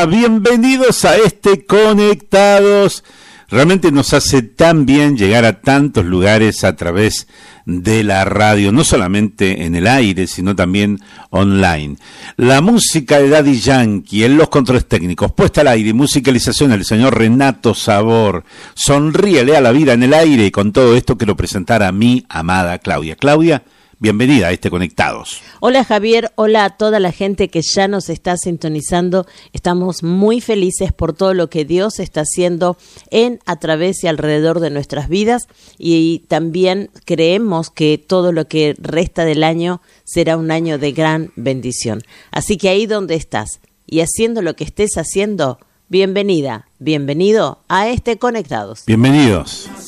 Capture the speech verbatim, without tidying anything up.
Hola, bienvenidos a este Conectados. Realmente nos hace tan bien llegar a tantos lugares a través de la radio, no solamente en el aire, sino también online. La música de Daddy Yankee, en los controles técnicos, puesta al aire y musicalización del señor Renato Sabor. Sonríele a la vida en el aire, y con todo esto quiero presentar a mi amada Claudia. Claudia, bienvenida a este Conectados. Hola Javier, hola a toda la gente que ya nos está sintonizando. Estamos muy felices por todo lo que Dios está haciendo en, a través y alrededor de nuestras vidas, y también creemos que todo lo que resta del año será un año de gran bendición. Así que ahí donde estás y haciendo lo que estés haciendo, bienvenida, bienvenido a este Conectados. Bienvenidos.